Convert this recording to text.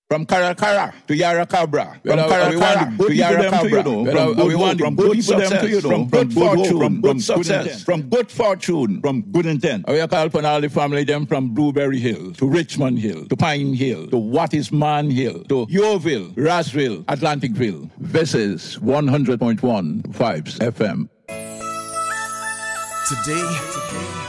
From Caracara to Yarracabra. From Caracara to Yarracabra. We want from good success. From good fortune. From good success. From good fortune. From good intent. We call upon all the family them from Blueberry Hill to Richmond Hill to Pine Hill to Wattisman Hill to Yeovil, Rossville, Atlanticville. This is 100.1 Vibes FM. Today